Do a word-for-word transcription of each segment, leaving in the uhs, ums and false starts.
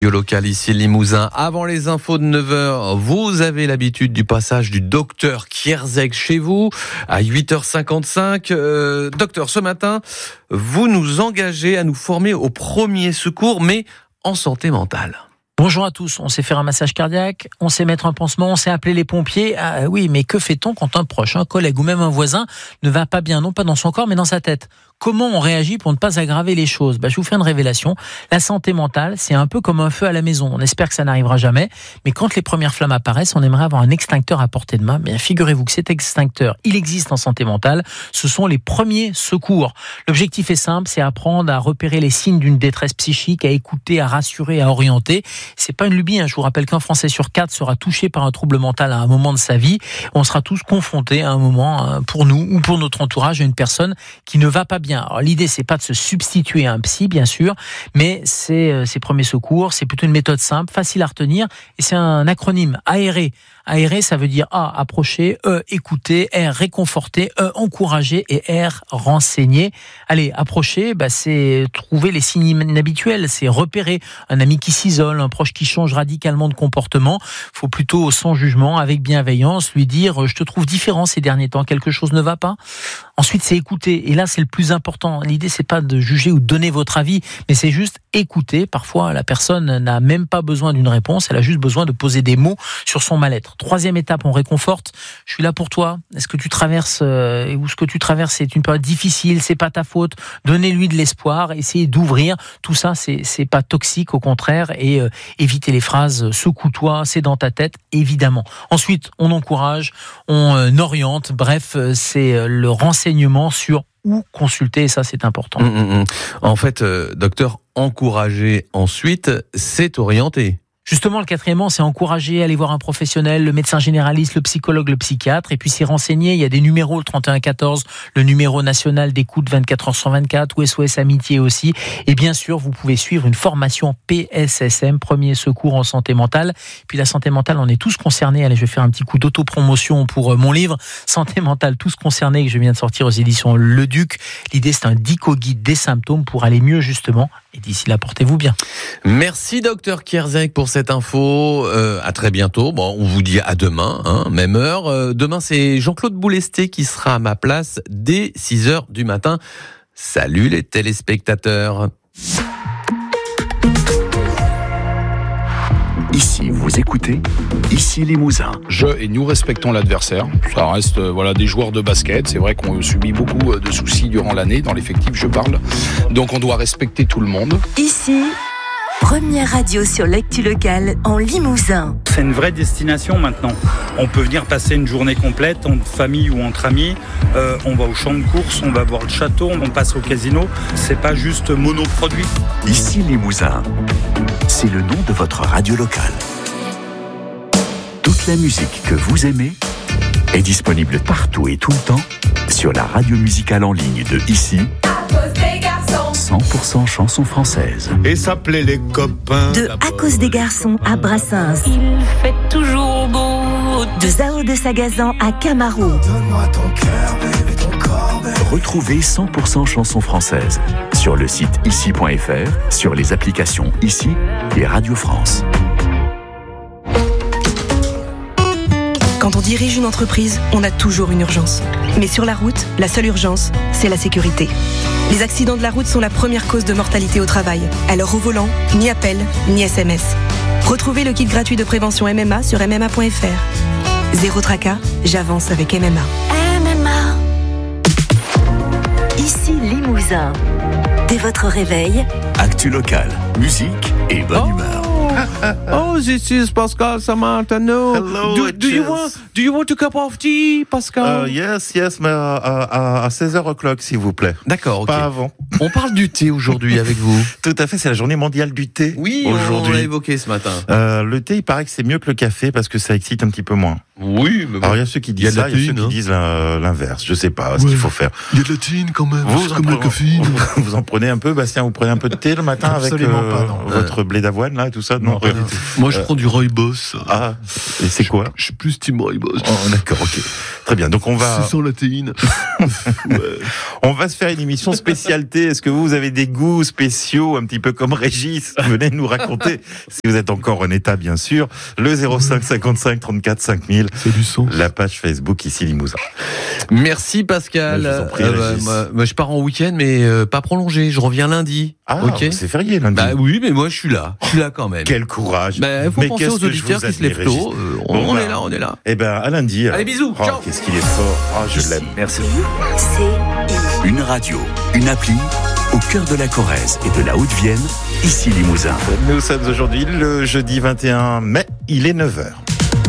Local ici Limousin. Avant les infos de neuf heures, vous avez l'habitude du passage du docteur Kierzek chez vous à huit heures cinquante-cinq. Euh, docteur, ce matin, vous nous engagez à nous former au premier secours, mais en santé mentale. Bonjour à tous, on sait faire un massage cardiaque, on sait mettre un pansement, on sait appeler les pompiers. Ah oui, mais que fait-on quand un proche, un collègue ou même un voisin ne va pas bien, non pas dans son corps mais dans sa tête ? Comment on réagit pour ne pas aggraver les choses ? Bah, je vous fais une révélation. La santé mentale, c'est un peu comme un feu à la maison. On espère que ça n'arrivera jamais, mais quand les premières flammes apparaissent, on aimerait avoir un extincteur à portée de main. Bien, figurez-vous que cet extincteur, il existe en santé mentale. Ce sont les premiers secours. L'objectif est simple, c'est apprendre à repérer les signes d'une détresse psychique, à écouter, à rassurer, à orienter. C'est pas une lubie, hein. Je vous rappelle qu'un Français sur quatre sera touché par un trouble mental à un moment de sa vie. On sera tous confrontés à un moment, pour nous ou pour notre entourage, à une personne qui ne va pas bien. Alors, l'idée, c'est pas de se substituer à un psy, bien sûr, mais c'est euh, ces premiers secours, c'est plutôt une méthode simple, facile à retenir, et c'est un acronyme, aérer. Aérer, ça veut dire A, approcher, E, écouter, R, réconforter, E, encourager et R, renseigner. Allez, approcher, bah, c'est trouver les signes inhabituels, c'est repérer un ami qui s'isole, un proche qui change radicalement de comportement. Faut plutôt, sans jugement, avec bienveillance, lui dire « je te trouve différent ces derniers temps, quelque chose ne va pas ». Ensuite, c'est écouter, et là, c'est le plus important. L'idée, c'est pas de juger ou de donner votre avis, mais c'est juste écouter. Parfois, la personne n'a même pas besoin d'une réponse, elle a juste besoin de poser des mots sur son mal-être. Troisième étape, on réconforte. Je suis là pour toi. Est-ce que tu traverses euh, ou ce que tu traverses, c'est une période difficile, c'est pas ta faute. Donnez-lui de l'espoir, essayez d'ouvrir. Tout ça, c'est c'est pas toxique, au contraire. Et euh, évitez les phrases secoue-toi, c'est dans ta tête, évidemment. Ensuite, on encourage, on euh, oriente. Bref, euh, c'est euh, le renseignement sur où consulter, et ça, c'est important. Mmh, mmh. En fait, euh, docteur, encourager ensuite, c'est orienter. Justement, le quatrièmement, c'est encourager à aller voir un professionnel, le médecin généraliste, le psychologue, le psychiatre, et puis s'y renseigner. Il y a des numéros, le trente et un quatorze, le numéro national d'écoute vingt-quatre heures sur vingt-quatre, ou S O S Amitié aussi. Et bien sûr, vous pouvez suivre une formation P S S M, premier secours en santé mentale. Puis la santé mentale, on est tous concernés. Allez, je vais faire un petit coup d'autopromotion pour mon livre, Santé mentale, tous concernés, que je viens de sortir aux éditions Le Duc. L'idée, c'est un dico-guide des symptômes pour aller mieux, justement. Et d'ici là, portez-vous bien. Merci, docteur Kierzek, pour cette info. Euh, à très bientôt. Bon, on vous dit à demain, hein, même heure. Euh, demain, c'est Jean-Claude Boulesté qui sera à ma place dès six heures du matin. Salut les téléspectateurs. Ici, vous écoutez, ici Limousin. Je et nous respectons l'adversaire. Ça reste euh, voilà, des joueurs de basket. C'est vrai qu'on subit beaucoup de soucis durant l'année, dans l'effectif, je parle. Donc on doit respecter tout le monde. Ici, première radio sur l'actu locale en Limousin. C'est une vraie destination maintenant. On peut venir passer une journée complète en famille ou entre amis. Euh, on va au champ de course, on va voir le château, on passe au casino. C'est pas juste monoproduit. Ici Limousin, c'est le nom de votre radio locale. Toute la musique que vous aimez est disponible partout et tout le temps sur la radio musicale en ligne de Ici. cent pour cent chansons françaises. Et s'appelait les copains. De À cause des garçons à Brassens. Il fait toujours beau. De Zao de Sagazan à Camaro. Donne-moi ton cœur, baby, ton corps, baby. Retrouvez cent pour cent chansons françaises sur le site ici point f r, sur les applications Ici et Radio France. Quand on dirige une entreprise, on a toujours une urgence. Mais sur la route, la seule urgence, c'est la sécurité. Les accidents de la route sont la première cause de mortalité au travail. Alors au volant, ni appel, ni S M S. Retrouvez le kit gratuit de prévention M M A sur m m a point f r. Zéro tracas, j'avance avec M M A. M M A. Ici Limousin. Dès votre réveil, Actu locale, musique et bonne Oh. humeur. Oh, this is Pascal Samantano. Hello, do, it do you is. want do you want a cup of tea, Pascal? Uh, yes, yes, mais à, à, à seize heures o'clock, s'il vous plaît. D'accord, ok. Pas avant. On parle du thé aujourd'hui avec vous. Tout à fait, c'est la journée mondiale du thé. Oui, on l'a aujourd'hui. évoqué ce matin. Euh, le thé, il paraît que c'est mieux que le café parce que ça excite un petit peu moins. Oui, mais bon. Alors il y a ceux qui Il y a disent de la ça, il y a ceux thune, qui hein. disent l'in- l'inverse. Je sais pas ce qu'il faut faire. Il y a de la thine quand même, Vous, c'est vous en comme le prenez- café. vous, vous en prenez un peu, Bastien, vous prenez un peu de thé le matin avec Absolument pas, non. votre blé d'avoine là, et tout ça, non? non, rien du tout. Moi, je Euh, prends du Rooibos. Ah, et c'est quoi? Je suis plus team Rooibos. Oh, d'accord, ok. Très bien. Donc on va, C'est sans la théine. Ouais. on va se faire une émission spécialité. Est-ce que vous, vous avez des goûts spéciaux, un petit peu comme Régis? Venez nous raconter. Si vous êtes encore en état, bien sûr. Le zéro cinq cinquante-cinq trente-quatre cinq mille. C'est du son. La page Facebook ici Limousin. Merci Pascal. Je vous en prie, Euh, bah, Régis. moi, moi, je pars en week-end, mais euh, pas prolongé. Je reviens lundi. Ah, ok. c'est férié lundi. Bah oui, mais moi je suis là. Je suis là quand même. Quel courage. Bah, faut Mais penser qu'est-ce aux que je auditeurs vous qui se lèvent admire, tôt. Régis. Euh, on, Bon, on bah, est là, on est là. Eh ben, à lundi. alors. Allez, bisous. Oh, Ciao. qu'est-ce qu'il est fort. Ah, je l'aime. Merci. Une radio, une appli, au cœur de la Corrèze et de la Haute-Vienne, ici Limousin. Nous sommes aujourd'hui le jeudi vingt et un mai. Il est neuf heures.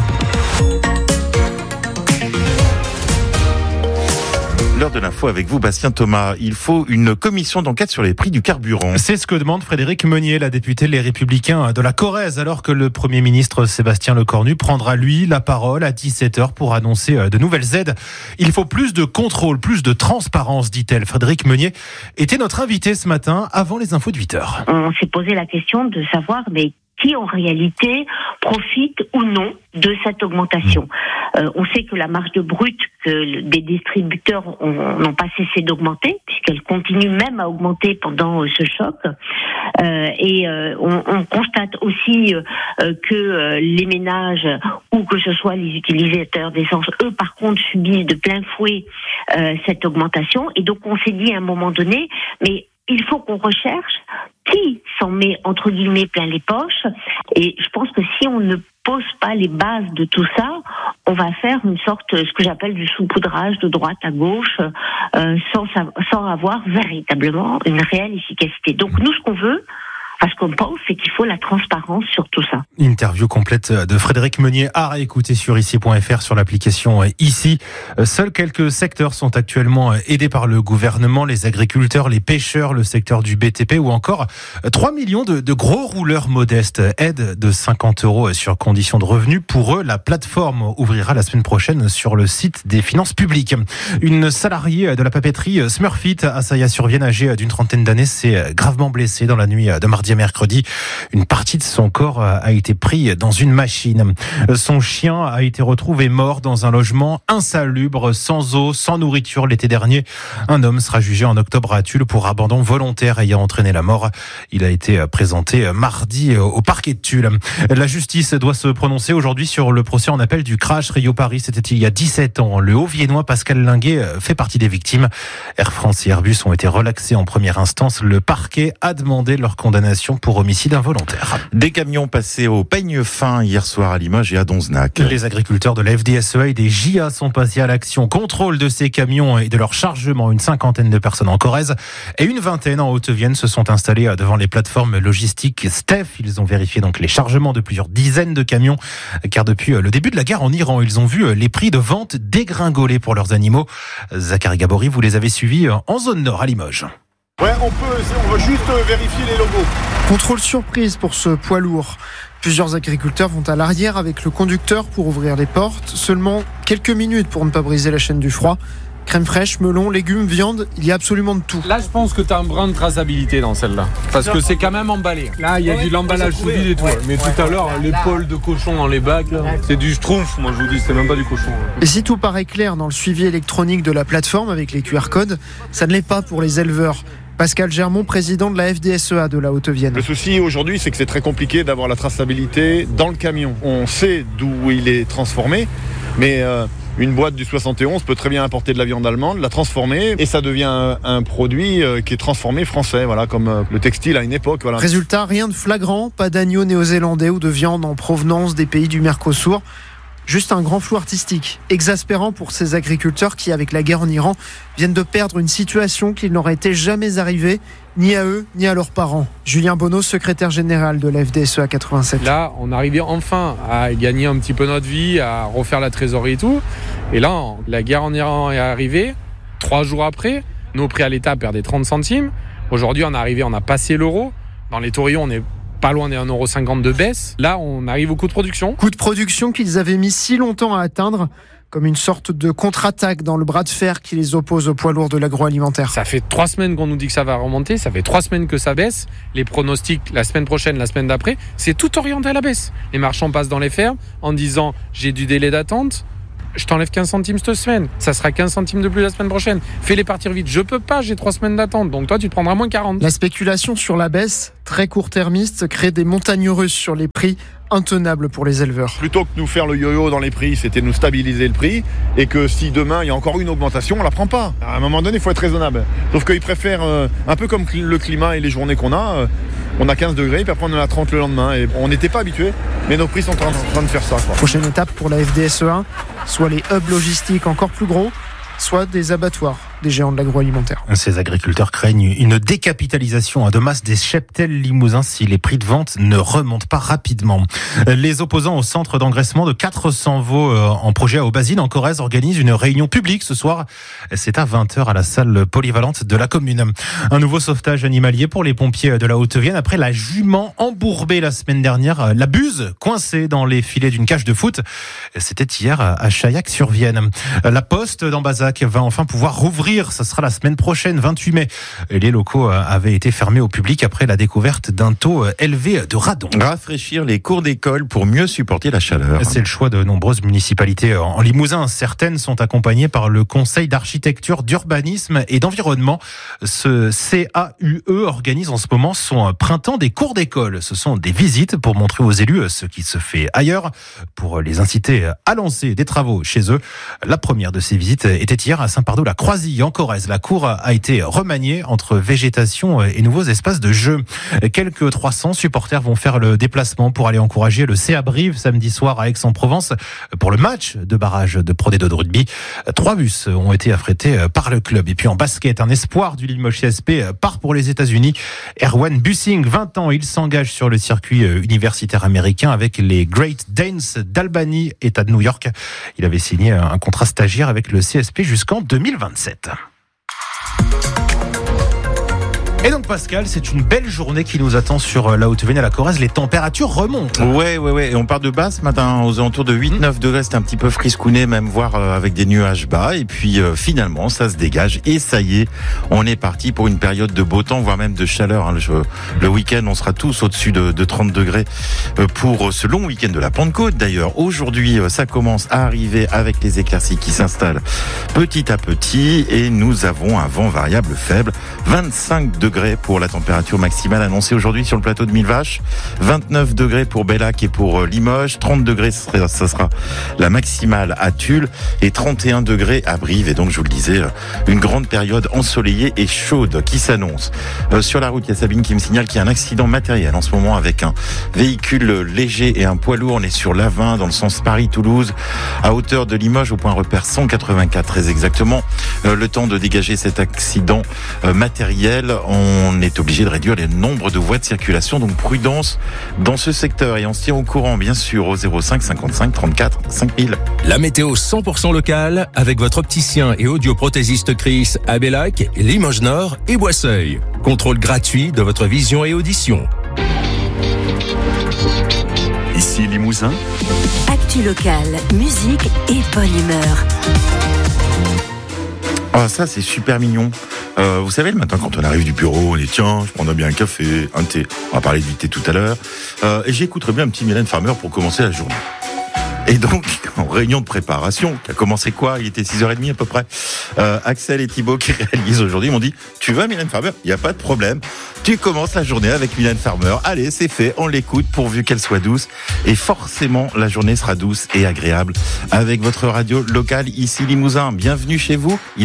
L'heure de l'info avec vous, Bastien Thomas. Il faut une commission d'enquête sur les prix du carburant. C'est ce que demande Frédéric Meunier, la députée Les Républicains de la Corrèze, alors que le Premier ministre Sébastien Lecornu prendra, lui, la parole à dix-sept heures pour annoncer de nouvelles aides. Il faut plus de contrôle, plus de transparence, dit-elle. Frédéric Meunier était notre invité ce matin avant les infos de huit heures. On s'est posé la question de savoir mais qui en réalité profite ou non de cette augmentation. Euh, on sait que la marge de brut que des distributeurs ont, n'ont pas cessé d'augmenter, puisqu'elle continue même à augmenter pendant euh, ce choc. Euh, et euh, on, on constate aussi euh, que euh, les ménages, ou que ce soit les utilisateurs d'essence, eux par contre subissent de plein fouet euh, cette augmentation. Et donc on s'est dit à un moment donné, mais il faut qu'on recherche qui s'en met entre guillemets plein les poches. Et je pense que si on ne pose pas les bases de tout ça, on va faire une sorte, ce que j'appelle du saupoudrage de droite à gauche, euh, sans, sans avoir véritablement une réelle efficacité. Donc nous, ce qu'on veut, parce qu'on pense, c'est qu'il faut la transparence sur tout ça. Interview complète de Frédéric Meunier à réécouter sur ici point f r, sur l'application Ici. Seuls quelques secteurs sont actuellement aidés par le gouvernement, les agriculteurs, les pêcheurs, le secteur du B T P ou encore trois millions de, de gros rouleurs modestes. Aide de cinquante euros sur condition de revenus. Pour eux, la plateforme ouvrira la semaine prochaine sur le site des finances publiques. Une salariée de la papeterie Smurfit à Saillat-sur-Vienne, âgée d'une trentaine d'années, s'est gravement blessée dans la nuit de mardi à mercredi. Une partie de son corps a été pris dans une machine. Son chien a été retrouvé mort dans un logement insalubre, sans eau, sans nourriture l'été dernier. Un homme sera jugé en octobre à Tulle pour abandon volontaire ayant entraîné la mort. Il a été présenté mardi au parquet de Tulle. La justice doit se prononcer aujourd'hui sur le procès en appel du crash Rio-Paris. C'était il y a dix-sept ans. Le Haut-Viennois Pascal Linguet fait partie des victimes. Air France et Airbus ont été relaxés en première instance. Le parquet a demandé leur condamnation pour homicide involontaire. Des camions passés au peigne fin hier soir à Limoges et à Donzenac. Les agriculteurs de la F D S E A et des J A sont passés à l'action. Contrôle de ces camions et de leur chargement. Une cinquantaine de personnes en Corrèze et une vingtaine en Haute-Vienne se sont installés devant les plateformes logistiques Steph. Ils ont vérifié donc les chargements de plusieurs dizaines de camions, car depuis le début de la guerre en Iran, ils ont vu les prix de vente dégringoler pour leurs animaux. Zachary Gabory, vous les avez suivis en zone nord à Limoges. Ouais, on peut, on va juste vérifier les logos. Contrôle surprise pour ce poids lourd. Plusieurs agriculteurs vont à l'arrière avec le conducteur pour ouvrir les portes. Seulement quelques minutes pour ne pas briser la chaîne du froid. Crème fraîche, melon, légumes, viande, il y a absolument de tout. Là, je pense que tu as un brin de traçabilité dans celle-là. Parce que c'est quand même emballé. Là, il y a ouais, du l'emballage sous vide et tout. Ouais. Mais tout à l'heure, l'épaule de cochon dans les bacs, là, c'est du schtroumpf, moi je vous dis, c'est même pas du cochon. Et si tout paraît clair dans le suivi électronique de la plateforme avec les Q R codes, ça ne l'est pas pour les éleveurs. Pascal Germont, président de la F D S E A de la Haute-Vienne. Le souci aujourd'hui, c'est que c'est très compliqué d'avoir la traçabilité dans le camion. On sait d'où il est transformé, mais euh, une boîte du soixante et onze peut très bien importer de la viande allemande, la transformer, et ça devient un, un produit euh, qui est transformé français, voilà, comme euh, le textile à une époque. Voilà. Résultat, rien de flagrant, pas d'agneau néo-zélandais ou de viande en provenance des pays du Mercosur. Juste un grand flou artistique, exaspérant pour ces agriculteurs qui, avec la guerre en Iran, viennent de perdre une situation qui n'aurait été jamais arrivée, ni à eux, ni à leurs parents. Julien Bonneau, secrétaire général de la F D S E A quatre-vingt-sept. Là, on arrivait enfin à gagner un petit peu notre vie, à refaire la trésorerie et tout. Et là, la guerre en Iran est arrivée. Trois jours après, nos prix à l'État perdaient trente centimes. Aujourd'hui, on est arrivé, on a passé l'euro. Dans les taurillons, on est pas loin des un euro cinquante de baisse. Là, on arrive au coût de production. Coût de production qu'ils avaient mis si longtemps à atteindre, comme une sorte de contre-attaque dans le bras de fer qui les oppose aux poids lourds de l'agroalimentaire. Ça fait trois semaines qu'on nous dit que ça va remonter, ça fait trois semaines que ça baisse. Les pronostics, la semaine prochaine, la semaine d'après, c'est tout orienté à la baisse. Les marchands passent dans les fermes en disant « j'ai du délai d'attente ». Je t'enlève quinze centimes cette semaine. Ça sera quinze centimes de plus la semaine prochaine. Fais-les partir vite. Je peux pas, j'ai trois semaines d'attente. Donc toi, tu te prendras moins quarante. La spéculation sur la baisse, très court-termiste, crée des montagnes russes sur les prix, intenables pour les éleveurs. Plutôt que nous faire le yo-yo dans les prix, c'était nous stabiliser le prix. Et que si demain, il y a encore une augmentation, on la prend pas. À un moment donné, il faut être raisonnable. Sauf qu'ils préfèrent, euh, un peu comme le climat et les journées qu'on a, euh, on a quinze degrés, puis après on en a trente le lendemain. Et on n'était pas habitués, mais nos prix sont en train de faire ça, quoi. Prochaine étape pour la F D S E un, soit les hubs logistiques encore plus gros, soit des abattoirs des géants de l'agroalimentaire. Ces agriculteurs craignent une décapitalisation de masse des cheptels limousins si les prix de vente ne remontent pas rapidement. Les opposants au centre d'engraissement de quatre cents veaux en projet à Aubazine, en Corrèze, organisent une réunion publique ce soir. C'est à vingt heures à la salle polyvalente de la commune. Un nouveau sauvetage animalier pour les pompiers de la Haute-Vienne après la jument embourbée la semaine dernière, la buse coincée dans les filets d'une cage de foot. C'était hier à Chaillac-sur-Vienne. La poste d'Ambazac va enfin pouvoir rouvrir. Ce sera la semaine prochaine, vingt-huit mai. Les locaux avaient été fermés au public après la découverte d'un taux élevé de radon. Rafraîchir les cours d'école pour mieux supporter la chaleur. C'est le choix de nombreuses municipalités en Limousin. Certaines sont accompagnées par le Conseil d'architecture, d'urbanisme et d'environnement. Ce C A U E organise en ce moment son printemps des cours d'école. Ce sont des visites pour montrer aux élus ce qui se fait ailleurs, pour les inciter à lancer des travaux chez eux. La première de ces visites était hier à Saint-Pardoux-la-Croisille, en Corrèze. La cour a été remaniée entre végétation et nouveaux espaces de jeu. Quelques trois cents supporters vont faire le déplacement pour aller encourager le C A Brive samedi soir à Aix-en-Provence pour le match de barrage de Pro D deux de rugby. Trois bus ont été affrétés par le club. Et puis en basket, un espoir du Limoges C S P part pour les États-Unis. Erwan Bussing, vingt ans, il s'engage sur le circuit universitaire américain avec les Great Danes d'Albany, État de New York. Il avait signé un contrat stagiaire avec le C S P jusqu'en deux mille vingt-sept. Et donc Pascal, c'est une belle journée qui nous attend sur la Haute-Vienne et la Corrèze. Les températures remontent. Ouais, ouais, ouais. Et on part de bas ce matin aux alentours de huit neuf degrés. C'est un petit peu friscouné, même voire avec des nuages bas. Et puis euh, finalement, ça se dégage. Et ça y est, on est parti pour une période de beau temps, voire même de chaleur. Hein. Le, le week-end, on sera tous au-dessus de, de trente degrés pour ce long week-end de la Pentecôte. D'ailleurs, aujourd'hui, ça commence à arriver avec les éclaircies qui s'installent petit à petit. Et nous avons un vent variable faible, vingt-cinq degrés pour la température maximale annoncée aujourd'hui sur le plateau de Millevaches, vingt-neuf degrés pour Bellac et pour Limoges, trente degrés ça sera la maximale à Tulle et trente et un degrés à Brive. Et donc je vous le disais, une grande période ensoleillée et chaude qui s'annonce. Euh, sur la route, il y a Sabine qui me signale qu'il y a un accident matériel en ce moment avec un véhicule léger et un poids lourd. On est sur l'A vingt dans le sens Paris-Toulouse à hauteur de Limoges au point repère cent quatre-vingt-quatre très exactement. Euh, le temps de dégager cet accident euh, matériel, on On est obligé de réduire le nombre de voies de circulation, donc prudence dans ce secteur. Et on se tient au courant, bien sûr, au zéro cinq cinquante-cinq trente-quatre cinq mille. La météo cent pour cent locale avec votre opticien et audioprothésiste Chris à Bellac, Limoges Nord et Boisseuil. Contrôle gratuit de votre vision et audition. Ici Limousin. Actu locale, musique et bonne humeur. Ah, ça, c'est super mignon. Euh, vous savez, le matin, quand on arrive du bureau, on dit tiens, je prendrais bien un café, un thé. On va parler du thé tout à l'heure. Euh, et j'écouterai bien un petit Mylène Farmer pour commencer la journée. Et donc, en réunion de préparation, qui a commencé quoi? Il était six heures trente à peu près. Euh, Axel et Thibaut qui réalisent aujourd'hui m'ont dit tu vas Mylène Farmer? Il n'y a pas de problème. Tu commences la journée avec Mylène Farmer. Allez, c'est fait, on l'écoute pourvu qu'elle soit douce. Et forcément, la journée sera douce et agréable avec votre radio locale ici Limousin. Bienvenue chez vous.